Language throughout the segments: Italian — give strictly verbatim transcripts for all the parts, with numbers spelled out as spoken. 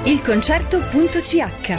il concerto punto c h.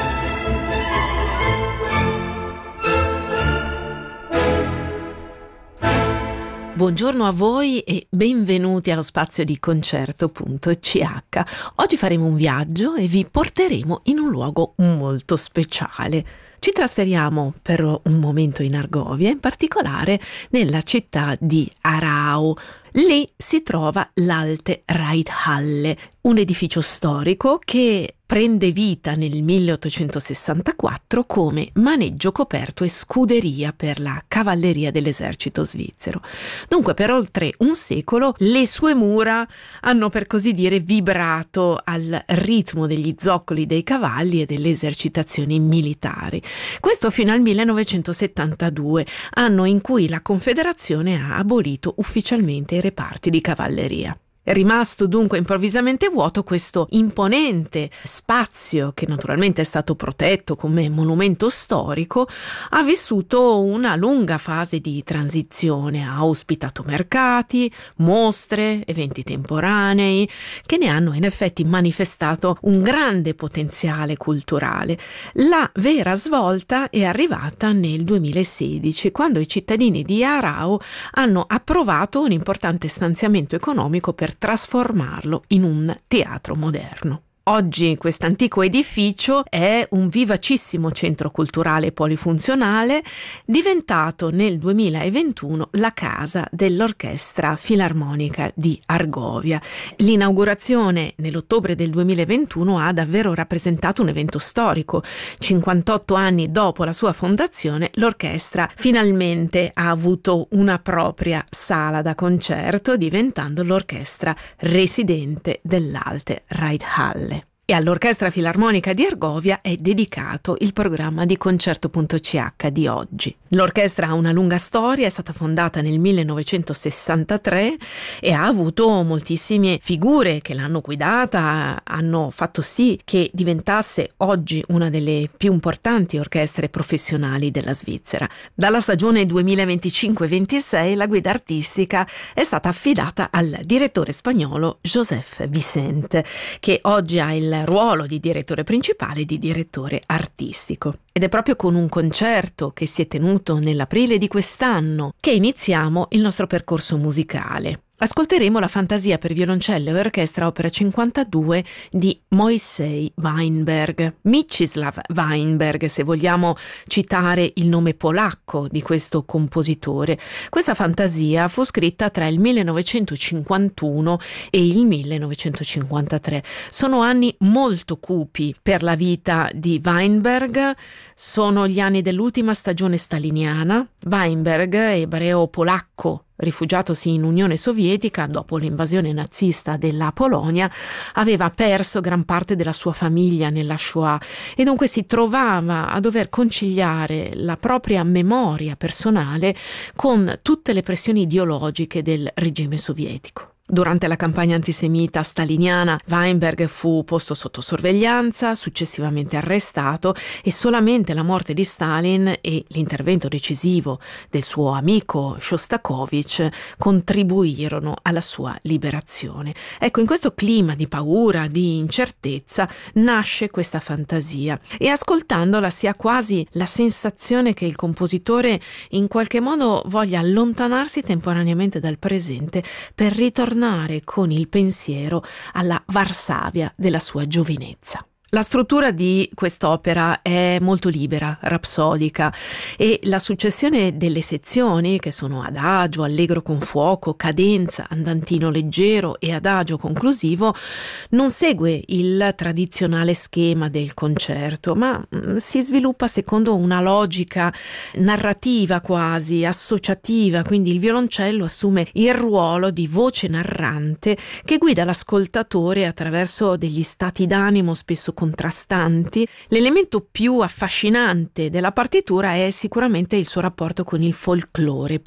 Buongiorno a voi e benvenuti allo spazio di concerto punto c h. Oggi faremo un viaggio e vi porteremo in un luogo molto speciale. Ci trasferiamo per un momento in Argovia, in particolare nella città di Aarau. Lì si trova l'Alte Reithalle, un edificio storico che prende vita nel milleottocentosessantaquattro come maneggio coperto e scuderia per la cavalleria dell'esercito svizzero. Dunque, per oltre un secolo le sue mura hanno, per così dire, vibrato al ritmo degli zoccoli dei cavalli e delle esercitazioni militari. Questo fino al millenovecentosettantadue, anno in cui la Confederazione ha abolito ufficialmente i reparti di cavalleria. È rimasto dunque improvvisamente vuoto questo imponente spazio, che naturalmente è stato protetto come monumento storico. Ha vissuto una lunga fase di transizione, ha ospitato mercati, mostre, eventi temporanei, che ne hanno in effetti manifestato un grande potenziale culturale. La vera svolta è arrivata nel duemilasedici, quando i cittadini di Aarau hanno approvato un importante stanziamento economico per trasformarlo in un teatro moderno. Oggi quest'antico edificio è un vivacissimo centro culturale polifunzionale, diventato nel duemilaventuno la casa dell'Orchestra Filarmonica di Argovia. L'inaugurazione nell'ottobre del duemilaventuno ha davvero rappresentato un evento storico. cinquantotto anni dopo la sua fondazione, l'orchestra finalmente ha avuto una propria sala da concerto, diventando l'orchestra residente dell'Alte Reithalle. E all'Orchestra Filarmonica di Argovia è dedicato il programma di concerto punto c h di oggi. L'orchestra ha una lunga storia, è stata fondata nel millenovecentosessantatré e ha avuto moltissime figure che l'hanno guidata, hanno fatto sì che diventasse oggi una delle più importanti orchestre professionali della Svizzera. Dalla stagione duemilaventicinque ventisei la guida artistica è stata affidata al direttore spagnolo Joseph Vicente, che oggi ha il ruolo di direttore principale e di direttore artistico. Ed è proprio con un concerto che si è tenuto nell'aprile di quest'anno che iniziamo il nostro percorso musicale. Ascolteremo la Fantasia per violoncello e orchestra opera cinquantadue di Moisei Weinberg, Mieczysław Weinberg, se vogliamo citare il nome polacco di questo compositore. Questa fantasia fu scritta tra il millenovecentocinquantuno e il millenovecentocinquantatré. Sono anni molto cupi per la vita di Weinberg, sono gli anni dell'ultima stagione staliniana. Weinberg, ebreo polacco, rifugiatosi in Unione Sovietica dopo l'invasione nazista della Polonia, aveva perso gran parte della sua famiglia nella Shoah e dunque si trovava a dover conciliare la propria memoria personale con tutte le pressioni ideologiche del regime sovietico. Durante la campagna antisemita staliniana, Weinberg fu posto sotto sorveglianza, successivamente arrestato, e solamente la morte di Stalin e l'intervento decisivo del suo amico Shostakovich contribuirono alla sua liberazione. Ecco, in questo clima di paura, di incertezza, nasce questa fantasia, e ascoltandola si ha quasi la sensazione che il compositore in qualche modo voglia allontanarsi temporaneamente dal presente per ritornare con il pensiero alla Varsavia della sua giovinezza. La struttura di quest'opera è molto libera, rapsodica, e la successione delle sezioni, che sono adagio, allegro con fuoco, cadenza, andantino leggero e adagio conclusivo, non segue il tradizionale schema del concerto, ma si sviluppa secondo una logica narrativa quasi associativa, quindi il violoncello assume il ruolo di voce narrante che guida l'ascoltatore attraverso degli stati d'animo spesso contrastanti. L'elemento più affascinante della partitura è sicuramente il suo rapporto con il folklore polacco.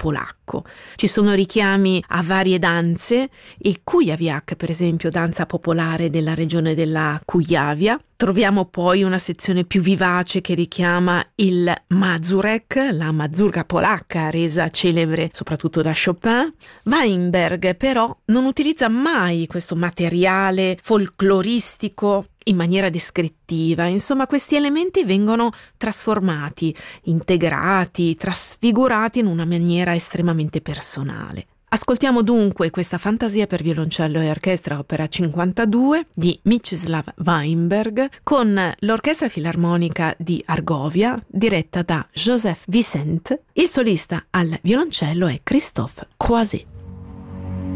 barocco. Ci sono richiami a varie danze, il Kujawiak per esempio, danza popolare della regione della Kujawia. Troviamo poi una sezione più vivace che richiama il mazurek, la mazurka polacca resa celebre soprattutto da Chopin. Weinberg però non utilizza mai questo materiale folcloristico in maniera descrittiva. Insomma, questi elementi vengono trasformati, integrati, trasfigurati in una maniera estremamente personale. Ascoltiamo dunque questa fantasia per violoncello e orchestra opera cinquantadue di Mieczyslaw Weinberg con l'Orchestra Filarmonica di Argovia diretta da Joseph Vicente. Il solista al violoncello è Christophe Croiset.